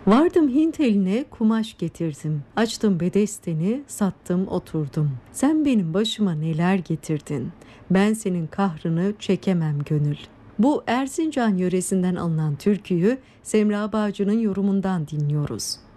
Vardım Hint eline kumaş getirdim. Açtım bedesteni, sattım oturdum. Sen benim başıma neler getirdin. Ben senin kahrını çekemem gönül. Bu Erzincan yöresinden alınan türküyü Semra Bağcı'nın yorumundan dinliyoruz.